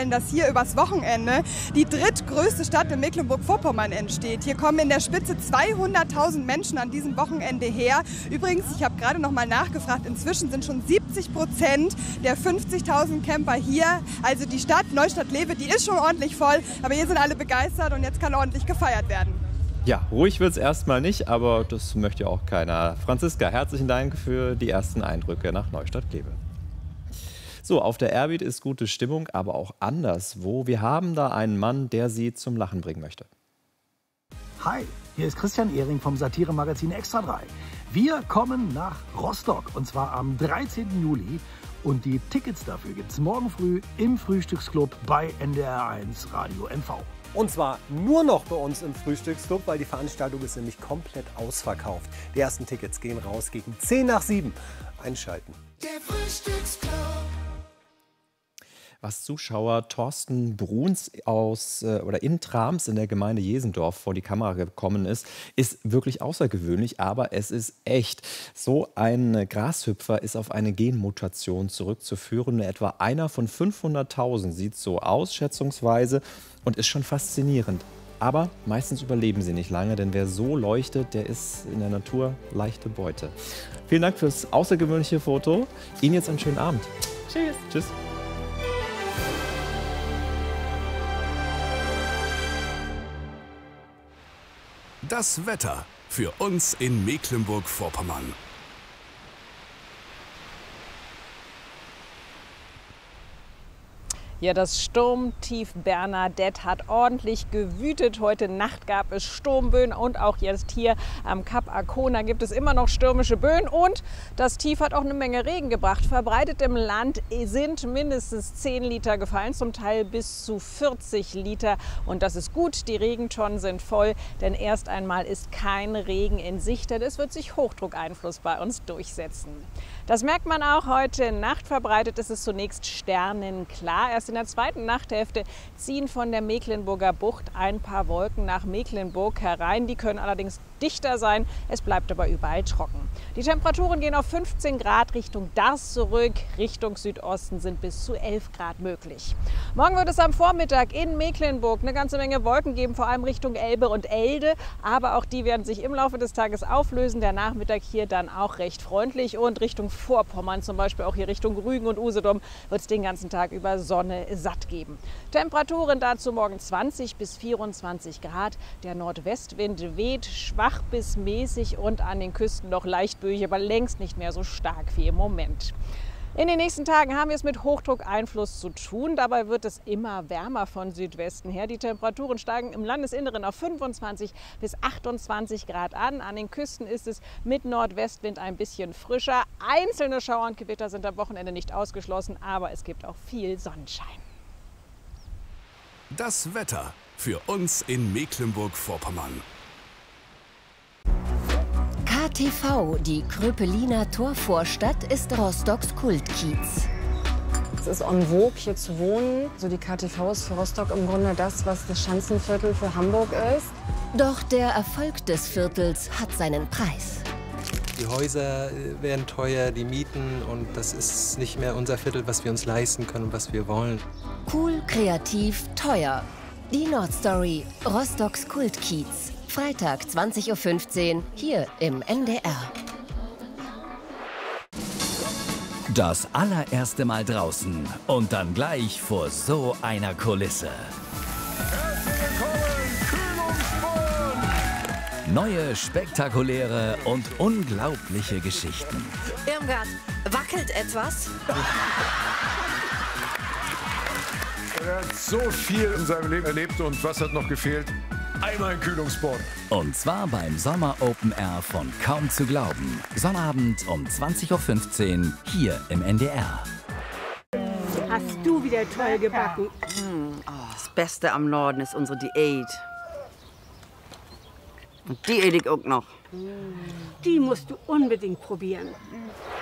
vorstellen, dass hier übers Wochenende die drittgrößte Stadt in Mecklenburg-Vorpommern entsteht. Hier kommen in der Spitze 200.000 Menschen an diesem Wochenende her. Übrigens, ich habe gerade noch mal nachgefragt, inzwischen sind schon 70% der 50.000 Camper hier. Also die Stadt Neustadt-Lewe, die ist schon ordentlich voll, aber hier sind alle begeistert und jetzt kann ordentlich gefeiert werden. Ja, ruhig wird es erstmal nicht, aber das möchte ja auch keiner. Franziska, herzlichen Dank für die ersten Eindrücke nach Neustadt-Lewe. So, auf der Airbeat ist gute Stimmung, aber auch anderswo. Wir haben da einen Mann, der Sie zum Lachen bringen möchte. Hi, hier ist Christian Ehring vom Satiremagazin Extra 3. Wir kommen nach Rostock und zwar am 13. Juli. Und die Tickets dafür gibt es morgen früh im Frühstücksclub bei NDR1 Radio MV. Und zwar nur noch bei uns im Frühstücksclub, weil die Veranstaltung ist nämlich komplett ausverkauft. Die ersten Tickets gehen raus gegen 6:10. Einschalten. Der Frühstücksclub. Was Zuschauer Thorsten Bruns in Trams in der Gemeinde Jesendorf vor die Kamera gekommen ist wirklich außergewöhnlich, aber es ist echt. So ein Grashüpfer ist auf eine Genmutation zurückzuführen. Etwa einer von 500.000 sieht so aus, schätzungsweise, und ist schon faszinierend. Aber meistens überleben sie nicht lange, denn wer so leuchtet, der ist in der Natur leichte Beute. Vielen Dank fürs außergewöhnliche Foto. Ihnen jetzt einen schönen Abend. Tschüss. Tschüss. Das Wetter für uns in Mecklenburg-Vorpommern. Ja, das Sturmtief Bernadette hat ordentlich gewütet. Heute Nacht gab es Sturmböen und auch jetzt hier am Kap Arkona gibt es immer noch stürmische Böen. Und das Tief hat auch eine Menge Regen gebracht. Verbreitet im Land sind mindestens 10 Liter gefallen, zum Teil bis zu 40 Liter. Und das ist gut, die Regentonnen sind voll, denn erst einmal ist kein Regen in Sicht, denn es wird sich Hochdruckeinfluss bei uns durchsetzen. Das merkt man auch heute Nacht. Verbreitet ist es zunächst sternenklar. Erst in der zweiten Nachthälfte ziehen von der Mecklenburger Bucht ein paar Wolken nach Mecklenburg herein. Die können allerdings dichter sein. Es bleibt aber überall trocken. Die Temperaturen gehen auf 15 Grad Richtung Darß zurück. Richtung Südosten sind bis zu 11 Grad möglich. Morgen wird es am Vormittag in Mecklenburg eine ganze Menge Wolken geben, vor allem Richtung Elbe und Elde. Aber auch die werden sich im Laufe des Tages auflösen. Der Nachmittag hier dann auch recht freundlich und Richtung Vorpommern, zum Beispiel auch hier Richtung Rügen und Usedom, wird es den ganzen Tag über Sonne satt geben. Temperaturen dazu morgen 20 bis 24 Grad. Der Nordwestwind weht schwach bis mäßig und an den Küsten noch leicht böig, aber längst nicht mehr so stark wie im Moment. In den nächsten Tagen haben wir es mit Hochdruckeinfluss zu tun. Dabei wird es immer wärmer von Südwesten her. Die Temperaturen steigen im Landesinneren auf 25 bis 28 Grad an. An den Küsten ist es mit Nordwestwind ein bisschen frischer. Einzelne Schauer und Gewitter sind am Wochenende nicht ausgeschlossen, aber es gibt auch viel Sonnenschein. Das Wetter für uns in Mecklenburg-Vorpommern. KTV, die Kröpeliner Torvorstadt, ist Rostocks Kultkiez. Es ist en vogue, hier zu wohnen. So die KTV ist für Rostock im Grunde das, was das Schanzenviertel für Hamburg ist. Doch der Erfolg des Viertels hat seinen Preis. Die Häuser werden teuer, die Mieten, und das ist nicht mehr unser Viertel, was wir uns leisten können und was wir wollen. Cool, kreativ, teuer. Die Nordstory, Rostocks Kultkiez. Freitag 20:15 Uhr hier im NDR. Das allererste Mal draußen und dann gleich vor so einer Kulisse. Neue, spektakuläre und unglaubliche Geschichten. Irmgard, wackelt etwas? Er hat so viel in seinem Leben erlebt und was hat noch gefehlt? Einmal ein Kühlungsbord. Und zwar beim Sommer Open Air von Kaum zu glauben. Sonnabend um 20:15 Uhr hier im NDR. Hast du wieder toll gebacken. Das Beste am Norden ist unsere Diät. Und die ede ich auch noch. Die musst du unbedingt probieren.